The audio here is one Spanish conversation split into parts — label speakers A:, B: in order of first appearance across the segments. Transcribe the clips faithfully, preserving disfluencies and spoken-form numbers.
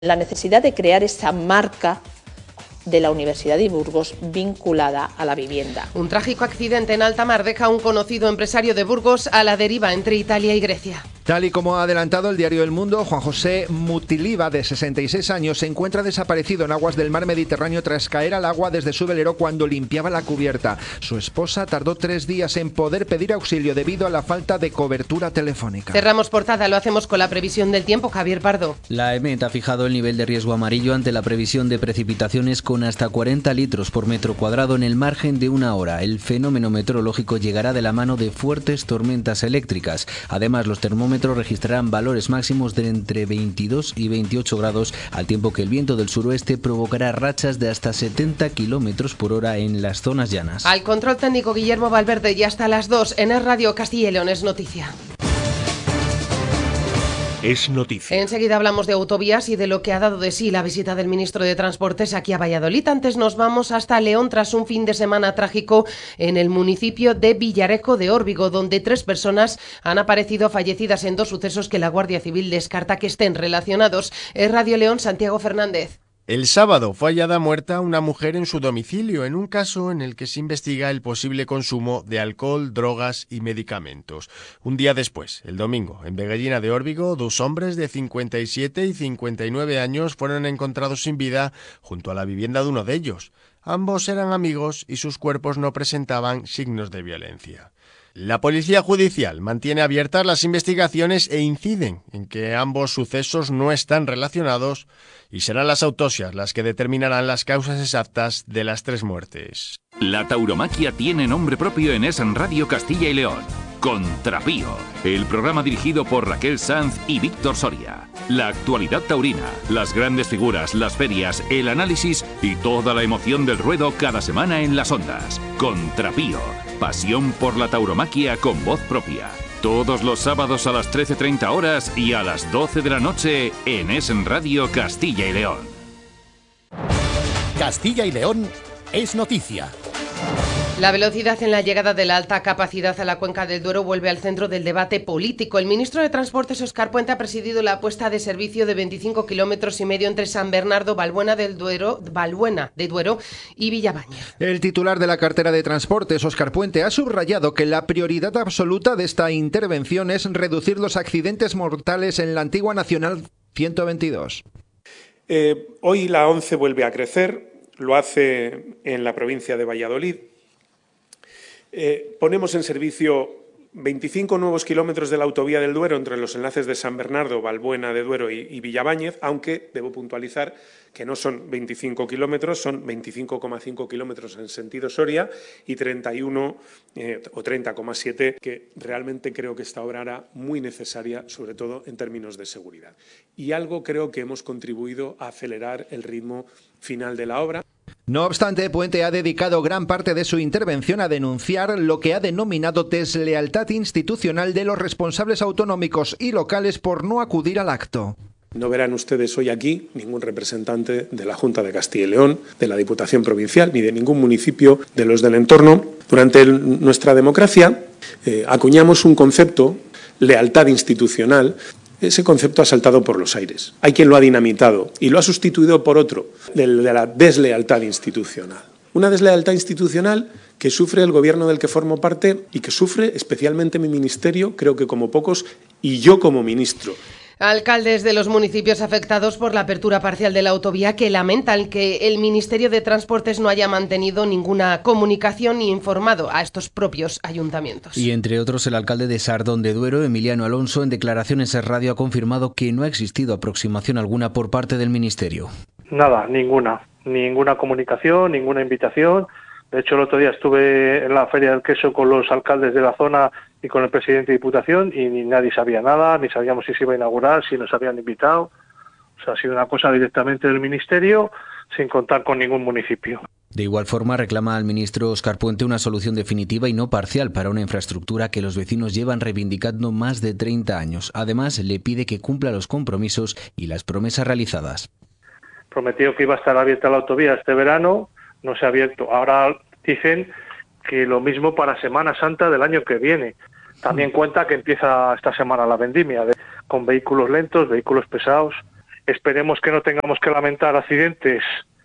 A: La necesidad de crear esa marca de la Universidad de Burgos vinculada a la vivienda.
B: Un trágico accidente en alta mar deja a un conocido empresario de Burgos a la deriva entre Italia y Grecia.
C: Tal y como ha adelantado el diario El Mundo, Juan José Mutiliva, de sesenta y seis años, se encuentra desaparecido en aguas del mar Mediterráneo tras caer al agua desde su velero cuando limpiaba la cubierta. Su esposa tardó tres días en poder pedir auxilio debido a la falta de cobertura telefónica.
B: Cerramos portada, lo hacemos con la previsión del tiempo. Javier Pardo.
D: La EMET ha fijado el nivel de riesgo amarillo ante la previsión de precipitaciones con hasta cuarenta litros por metro cuadrado en el margen de una hora. El fenómeno meteorológico llegará de la mano de fuertes tormentas eléctricas. Además, los termómetros registrarán valores máximos de entre veintidós y veintiocho grados, al tiempo que el viento del suroeste provocará rachas de hasta setenta kilómetros por hora en las zonas llanas.
B: Al control técnico Guillermo Valverde, y hasta las dos en Es Radio Castilla y León es noticia.
E: Es noticia.
B: Enseguida hablamos de autovías y de lo que ha dado de sí la visita del ministro de Transportes aquí a Valladolid. Antes nos vamos hasta León tras un fin de semana trágico en el municipio de Villarejo de Órbigo, donde tres personas han aparecido fallecidas en dos sucesos que la Guardia Civil descarta que estén relacionados. Es Radio León, Santiago Fernández.
F: El sábado fue hallada muerta una mujer en su domicilio, en un caso en el que se investiga el posible consumo de alcohol, drogas y medicamentos. Un día después, el domingo, en Veguellina de Órbigo, dos hombres de cincuenta y siete y cincuenta y nueve años fueron encontrados sin vida junto a la vivienda de uno de ellos. Ambos eran amigos y sus cuerpos no presentaban signos de violencia. La Policía Judicial mantiene abiertas las investigaciones e inciden en que ambos sucesos no están relacionados y serán las autopsias las que determinarán las causas exactas de las tres muertes.
E: La tauromaquia tiene nombre propio en Es Radio Castilla y León. Contrapío, el programa dirigido por Raquel Sanz y Víctor Soria. La actualidad taurina, las grandes figuras, las ferias, el análisis y toda la emoción del ruedo cada semana en las ondas. Contrapío, pasión por la tauromaquia con voz propia. Todos los sábados a las trece treinta horas y a las doce de la noche en Es Radio Castilla y León.
G: Castilla y León es noticia.
B: La velocidad en la llegada de la alta capacidad a la cuenca del Duero vuelve al centro del debate político. El ministro de Transportes, Óscar Puente, ha presidido la puesta de servicio de veinticinco kilómetros y medio entre San Bernardo, Valbuena del Duero, Valbuena de Duero y Villabañez.
C: El titular de la cartera de Transportes, Óscar Puente, ha subrayado que la prioridad absoluta de esta intervención es reducir los accidentes mortales en la antigua Nacional ciento veintidós.
H: Eh, hoy la ONCE vuelve a crecer, lo hace en la provincia de Valladolid. Eh, ponemos en servicio veinticinco nuevos kilómetros de la autovía del Duero entre los enlaces de San Bernardo, Valbuena de Duero y, y Villabañez, aunque debo puntualizar que no son veinticinco kilómetros, son veinticinco coma cinco kilómetros en sentido Soria y treinta y uno eh, o treinta coma siete, que realmente creo que esta obra era muy necesaria, sobre todo en términos de seguridad. Y algo creo que hemos contribuido a acelerar el ritmo final de la obra.
C: No obstante, Puente ha dedicado gran parte de su intervención a denunciar lo que ha denominado deslealtad institucional de los responsables autonómicos y locales por no acudir al acto.
H: No verán ustedes hoy aquí ningún representante de la Junta de Castilla y León, de la Diputación Provincial, ni de ningún municipio de los del entorno. Durante el, nuestra democracia eh, acuñamos un concepto, lealtad institucional. Ese concepto ha saltado por los aires. Hay quien lo ha dinamitado y lo ha sustituido por otro, de la deslealtad institucional. Una deslealtad institucional que sufre el gobierno del que formo parte y que sufre especialmente mi ministerio, creo que como pocos, y yo como ministro.
B: Alcaldes de los municipios afectados por la apertura parcial de la autovía que lamentan que el Ministerio de Transportes no haya mantenido ninguna comunicación ni informado a estos propios ayuntamientos.
D: Y entre otros, el alcalde de Sardón de Duero, Emiliano Alonso, en declaraciones en radio ha confirmado que no ha existido aproximación alguna por parte del Ministerio.
I: Nada, ninguna. Ninguna comunicación, ninguna invitación. De hecho, el otro día estuve en la Feria del Queso con los alcaldes de la zona y con el presidente de Diputación y ni nadie sabía nada, ni sabíamos si se iba a inaugurar, si nos habían invitado. O sea, ha sido una cosa directamente del Ministerio sin contar con ningún municipio.
D: De igual forma, reclama al ministro Óscar Puente una solución definitiva y no parcial para una infraestructura que los vecinos llevan reivindicando más de treinta años. Además, le pide que cumpla los compromisos y las promesas realizadas.
I: Prometió que iba a estar abierta la autovía este verano, no se ha abierto. Ahora dicen que lo mismo para Semana Santa del año que viene. También cuenta que empieza esta semana la vendimia de, con vehículos lentos, vehículos pesados Esperemos que no tengamos que lamentar accidentes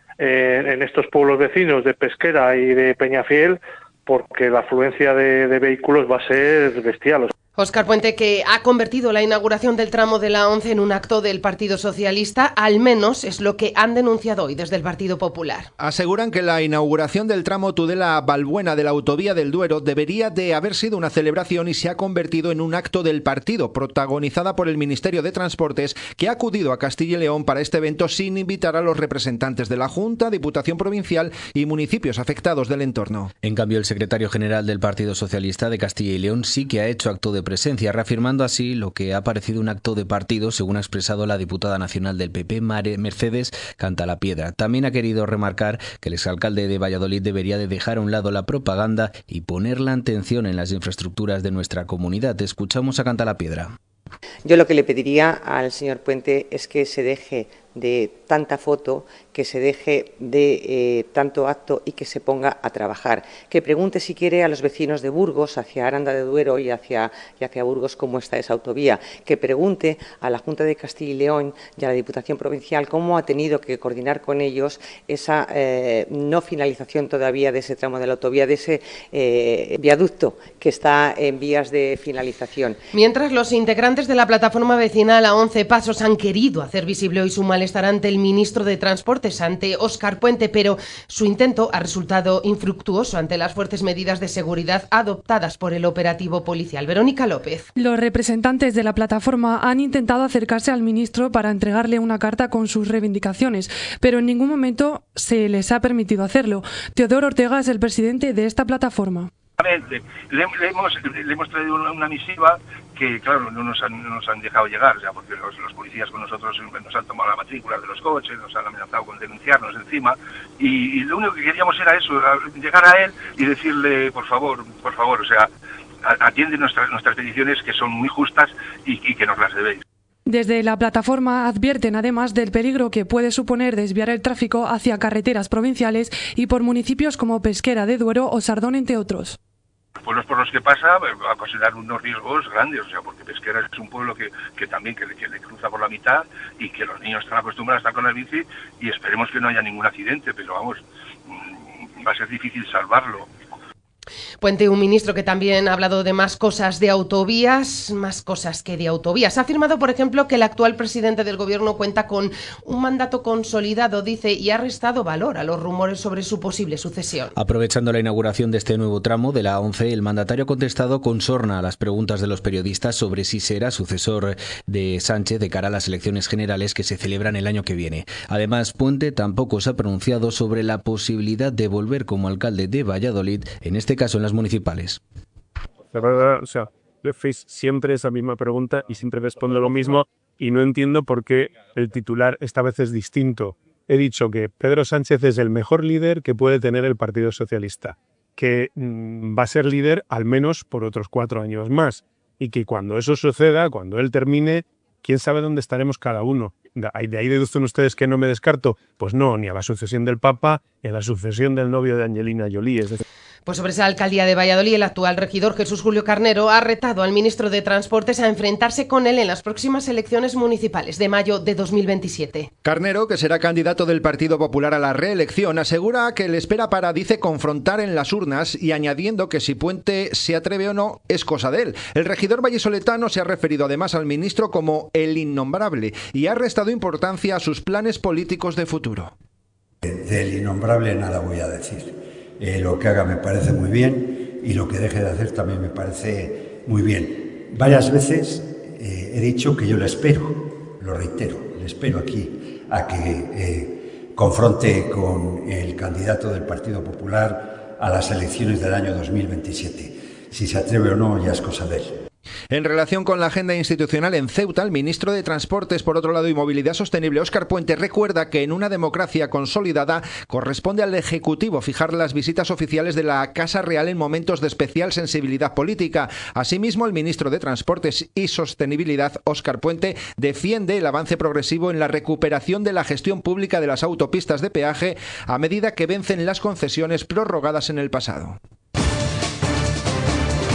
I: eh, en estos pueblos vecinos de Pesquera y de Peñafiel, porque la afluencia de, de vehículos va a ser bestial.
B: Óscar Puente, que ha convertido la inauguración del tramo de la once en un acto del Partido Socialista, al menos es lo que han denunciado hoy desde el Partido Popular.
C: Aseguran que la inauguración del tramo Tudela-Balbuena de la autovía del Duero debería de haber sido una celebración y se ha convertido en un acto del partido, protagonizada por el Ministerio de Transportes, que ha acudido a Castilla y León para este evento sin invitar a los representantes de la Junta, Diputación Provincial y municipios afectados del entorno.
D: En cambio, el secretario general del Partido Socialista de Castilla y León sí que ha hecho acto de presencia, reafirmando así lo que ha parecido un acto de partido, según ha expresado la diputada nacional del P P, Mercedes Cantalapiedra. También ha querido remarcar que el exalcalde de Valladolid debería de dejar a un lado la propaganda y poner la atención en las infraestructuras de nuestra comunidad. Escuchamos a Cantalapiedra.
J: Yo lo que le pediría al señor Puente es que se deje de tanta foto, que se deje de eh, tanto acto y que se ponga a trabajar. Que pregunte si quiere a los vecinos de Burgos, hacia Aranda de Duero y hacia, y hacia Burgos, cómo está esa autovía. Que pregunte a la Junta de Castilla y León y a la Diputación Provincial cómo ha tenido que coordinar con ellos esa eh, no finalización todavía de ese tramo de la autovía, de ese eh, viaducto que está en vías de finalización.
B: Mientras, los integrantes de la plataforma vecinal a once Pasos han querido hacer visible hoy su malestar ante el ministro de Transportes, ante Óscar Puente, pero su intento ha resultado infructuoso ante las fuertes medidas de seguridad adoptadas por el operativo policial. Verónica López.
K: Los representantes de la plataforma han intentado acercarse al ministro para entregarle una carta con sus reivindicaciones, pero en ningún momento se les ha permitido hacerlo. Teodoro Ortega es el presidente de esta plataforma.
L: Le, le, hemos, le hemos traído una, una misiva que, claro, no nos han, no nos han dejado llegar, ya porque los, los policías con nosotros nos han tomado la matrícula de los coches, nos han amenazado con denunciarnos encima, y, y lo único que queríamos era eso, llegar a él y decirle, por favor, por favor, o sea, atiende nuestras, nuestras peticiones, que son muy justas y, y que nos las debéis.
K: Desde la plataforma advierten además del peligro que puede suponer desviar el tráfico hacia carreteras provinciales y por municipios como Pesquera de Duero o Sardón, entre otros.
L: Los pueblos por los que pasa va a considerar unos riesgos grandes, o sea, porque Pesquera es un pueblo que, que también que, que le cruza por la mitad y que los niños están acostumbrados a estar con el bici y esperemos que no haya ningún accidente, pero vamos, va a ser difícil salvarlo.
B: Puente, un ministro que también ha hablado de más cosas de autovías, más cosas que de autovías. Ha afirmado, por ejemplo, que el actual presidente del gobierno cuenta con un mandato consolidado, dice, y ha restado valor a los rumores sobre su posible sucesión.
D: Aprovechando la inauguración de este nuevo tramo de la A once, el mandatario ha contestado con sorna a las preguntas de los periodistas sobre si será sucesor de Sánchez de cara a las elecciones generales que se celebran el año que viene. Además, Puente tampoco se ha pronunciado sobre la posibilidad de volver como alcalde de Valladolid, en este caso en las municipales.
M: La verdad, o sea, le hacéis siempre esa misma pregunta y siempre respondo lo mismo y no entiendo por qué el titular esta vez es distinto. He dicho que Pedro Sánchez es el mejor líder que puede tener el Partido Socialista, que mmm, va a ser líder al menos por otros cuatro años más y que cuando eso suceda, cuando él termine, quién sabe dónde estaremos cada uno. ¿De ahí deducen ustedes que no me descarto? Pues no, ni a la sucesión del Papa, ni a la sucesión del novio de Angelina Jolie. Es decir,
B: Pues sobre esa alcaldía de Valladolid, el actual regidor Jesús Julio Carnero ha retado al ministro de Transportes a enfrentarse con él en las próximas elecciones municipales de mayo de dos mil veintisiete.
C: Carnero, que será candidato del Partido Popular a la reelección, asegura que le espera para, dice, confrontar en las urnas y añadiendo que si Puente se atreve o no es cosa de él. El regidor vallisoletano se ha referido además al ministro como el innombrable y ha restado importancia a sus planes políticos de futuro.
N: Del innombrable nada voy a decir. Eh, lo que haga me parece muy bien y lo que deje de hacer también me parece muy bien. Varias veces eh, he dicho que yo le espero, lo reitero, le espero aquí a que eh, confronte con el candidato del Partido Popular a las elecciones del año dos mil veintisiete. Si se atreve o no ya es cosa de él.
C: En relación con la agenda institucional en Ceuta, el ministro de Transportes, por otro lado, y Movilidad Sostenible, Óscar Puente, recuerda que en una democracia consolidada corresponde al Ejecutivo fijar las visitas oficiales de la Casa Real en momentos de especial sensibilidad política. Asimismo, el ministro de Transportes y Sostenibilidad, Óscar Puente, defiende el avance progresivo en la recuperación de la gestión pública de las autopistas de peaje a medida que vencen las concesiones prorrogadas en el pasado.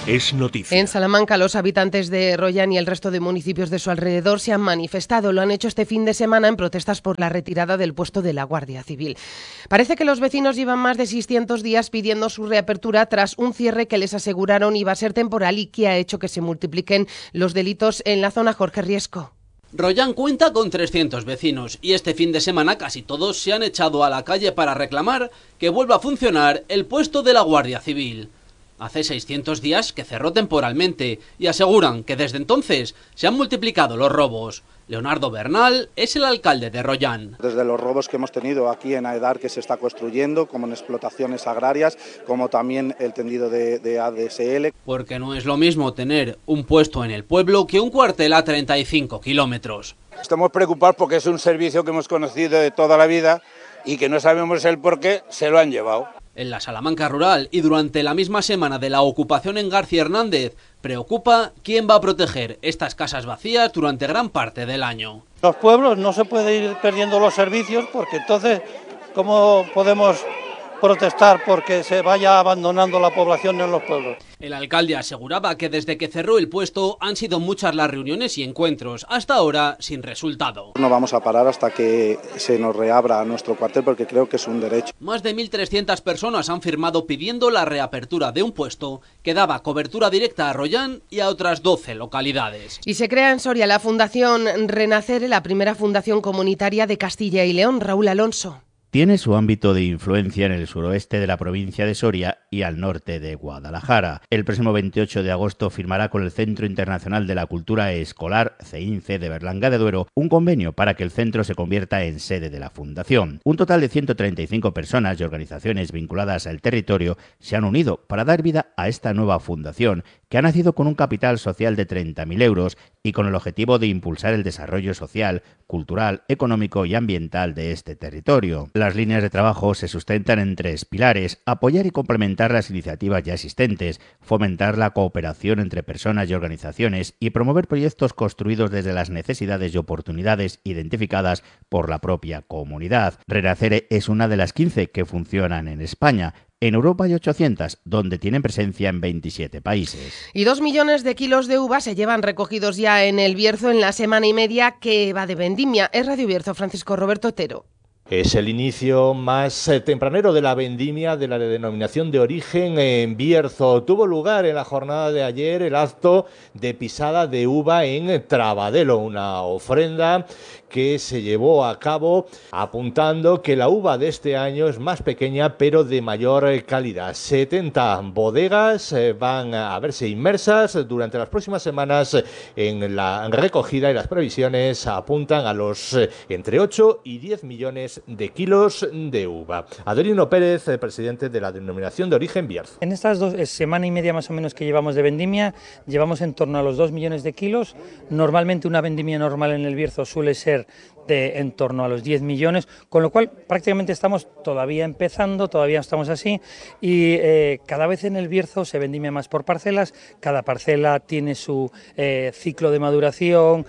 G: es noticia.
B: En Salamanca, los habitantes de Royan y el resto de municipios de su alrededor se han manifestado. Lo han hecho este fin de semana en protestas por la retirada del puesto de la Guardia Civil. Parece que los vecinos llevan más de seiscientos días pidiendo su reapertura tras un cierre que les aseguraron iba a ser temporal y que ha hecho que se multipliquen los delitos en la zona. Jorge Riesco.
O: Royan cuenta con trescientos vecinos y este fin de semana casi todos se han echado a la calle para reclamar que vuelva a funcionar el puesto de la Guardia Civil. Hace seiscientos días que cerró temporalmente y aseguran que desde entonces se han multiplicado los robos. Leonardo Bernal es el alcalde de Royan.
P: Desde los robos que hemos tenido aquí en Aedar, que se está construyendo, como en explotaciones agrarias, como también el tendido de, de A D S L.
O: Porque no es lo mismo tener un puesto en el pueblo que un cuartel a treinta y cinco kilómetros.
Q: Estamos preocupados porque es un servicio que hemos conocido de toda la vida y que no sabemos el por qué se lo han llevado.
O: En la Salamanca rural y durante la misma semana de la ocupación en García Hernández, preocupa quién va a proteger estas casas vacías durante gran parte del año.
R: Los pueblos no se puede ir perdiendo los servicios porque entonces, ¿cómo podemos protestar porque se vaya abandonando la población en los pueblos?
O: El alcalde aseguraba que desde que cerró el puesto han sido muchas las reuniones y encuentros, hasta ahora sin resultado.
P: No vamos a parar hasta que se nos reabra nuestro cuartel porque creo que es un derecho.
O: Más de mil trescientas personas han firmado pidiendo la reapertura de un puesto que daba cobertura directa a Royan y a otras doce localidades.
B: Y se crea en Soria la Fundación Renacer, la primera fundación comunitaria de Castilla y León. Raúl Alonso.
S: Tiene su ámbito de influencia en el suroeste de la provincia de Soria y al norte de Guadalajara. El próximo veintiocho de agosto firmará con el Centro Internacional de la Cultura Escolar, CEINCE, de Berlanga de Duero, un convenio para que el centro se convierta en sede de la Fundación. Un total de ciento treinta y cinco personas y organizaciones vinculadas al territorio se han unido para dar vida a esta nueva fundación, que ha nacido con un capital social de treinta mil euros y con el objetivo de impulsar el desarrollo social, cultural, económico y ambiental de este territorio. Las líneas de trabajo se sustentan en tres pilares: apoyar y complementar las iniciativas ya existentes, fomentar la cooperación entre personas y organizaciones y promover proyectos construidos desde las necesidades y oportunidades identificadas por la propia comunidad. Renacer es una de las quince que funcionan en España. En Europa hay ochocientas, donde tienen presencia en veintisiete países.
B: Y dos millones de kilos de uva se llevan recogidos ya en el Bierzo en la semana y media que va de vendimia. Es Radio Bierzo, Francisco Roberto Otero.
T: Es el inicio más tempranero de la vendimia de la denominación de origen en Bierzo. Tuvo lugar en la jornada de ayer el acto de pisada de uva en Trabadelo, una ofrenda que se llevó a cabo apuntando que la uva de este año es más pequeña pero de mayor calidad. setenta bodegas van a verse inmersas durante las próximas semanas en la recogida y las previsiones apuntan a los entre ocho y diez millones de kilos de uva. Adelino Pérez, presidente de la denominación de origen Bierzo.
U: En estas dos semana y media más o menos que llevamos de vendimia, llevamos en torno a los dos millones de kilos. Normalmente una vendimia normal en el Bierzo suele ser de en torno a los diez millones, con lo cual prácticamente estamos todavía empezando, todavía estamos así y eh, cada vez en el Bierzo se vendimia más por parcelas, cada parcela tiene su eh, ciclo de maduración.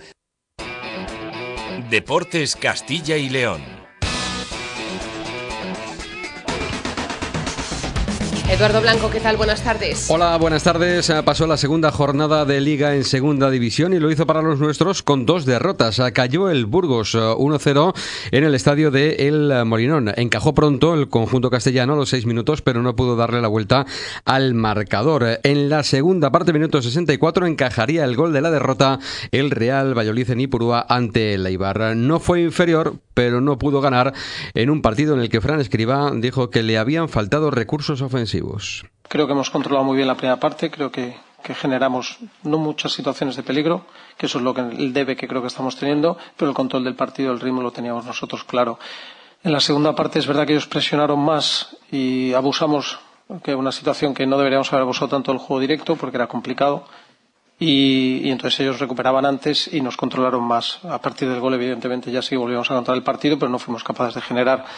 G: Deportes Castilla y León.
B: Eduardo Blanco, ¿qué tal? Buenas tardes.
V: Hola, buenas tardes. Pasó la segunda jornada de Liga en Segunda División y lo hizo para los nuestros con dos derrotas. Cayó el Burgos uno cero en el estadio de El Molinón. Encajó pronto el conjunto castellano a los seis minutos, pero no pudo darle la vuelta al marcador. En la segunda parte, minuto sesenta y cuatro, encajaría el gol de la derrota el Real Valladolid en Ipurúa ante el Eibar. No fue inferior, pero no pudo ganar en un partido en el que Fran Escribá dijo que le habían faltado recursos ofensivos.
W: Creo que hemos controlado muy bien la primera parte, creo que, que generamos no muchas situaciones de peligro, que eso es lo que el debe que creo que estamos teniendo, pero el control del partido, el ritmo lo teníamos nosotros claro. En la segunda parte es verdad que ellos presionaron más y abusamos, que una situación que no deberíamos haber abusado tanto del juego directo porque era complicado. Y, y entonces ellos recuperaban antes y nos controlaron más. A partir del gol, evidentemente, ya sí volvíamos a controlar el partido, pero no fuimos capaces de generar.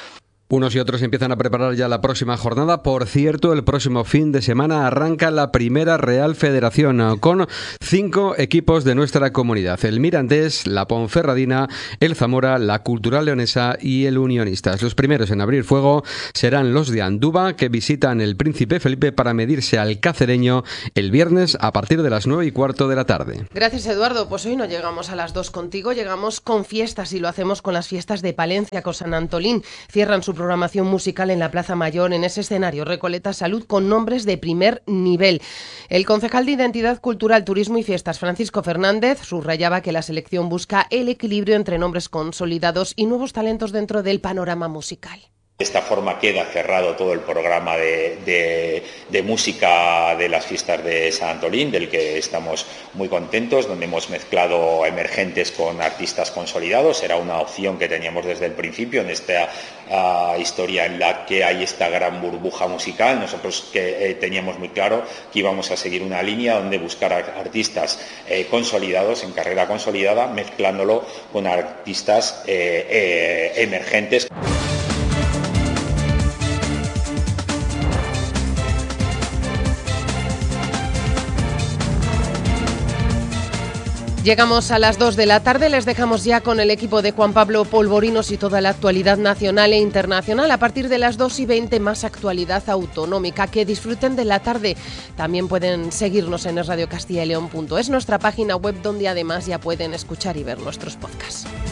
V: Unos y otros empiezan a preparar ya la próxima jornada. Por cierto, el próximo fin de semana arranca la primera Real Federación con cinco equipos de nuestra comunidad: el Mirandés, la Ponferradina, el Zamora, la Cultural Leonesa y el Unionistas. Los primeros en abrir fuego serán los de Andúba, que visitan el Príncipe Felipe para medirse al Cacereño el viernes a partir de las nueve y cuarto de la tarde.
B: Gracias, Eduardo. Pues hoy no llegamos a las dos contigo, llegamos con fiestas y lo hacemos con las fiestas de Palencia, con San Antolín. Cierran su programación musical en la Plaza Mayor. En ese escenario Recoleta Salud con nombres de primer nivel. El concejal de Identidad Cultural, Turismo y Fiestas, Francisco Fernández, subrayaba que la selección busca el equilibrio entre nombres consolidados y nuevos talentos dentro del panorama musical.
A: De esta forma queda cerrado todo el programa de, de, de música de las fiestas de San Antolín, del que estamos muy contentos, donde hemos mezclado emergentes con artistas consolidados. Era una opción que teníamos desde el principio en esta uh, historia en la que hay esta gran burbuja musical. Nosotros que eh, teníamos muy claro que íbamos a seguir una línea donde buscar artistas eh, consolidados, en carrera consolidada, mezclándolo con artistas eh, eh, emergentes.
B: Llegamos a las dos de la tarde, les dejamos ya con el equipo de Juan Pablo Polvorinos y toda la actualidad nacional e internacional. A partir de las dos y veinte, más actualidad autonómica. Que disfruten de la tarde. También pueden seguirnos en es radio castilla y león punto es, nuestra página web, donde además ya pueden escuchar y ver nuestros podcasts.